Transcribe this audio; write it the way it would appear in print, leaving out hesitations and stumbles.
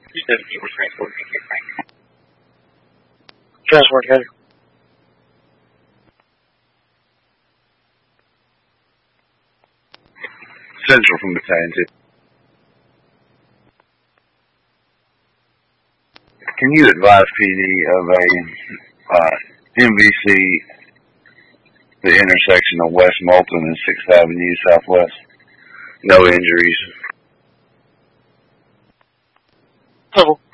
Transport, Heather. Central from Battalion 2. Can you advise PD of a MVC, the intersection of West Moulton and 6th Avenue Southwest? No injuries. Total.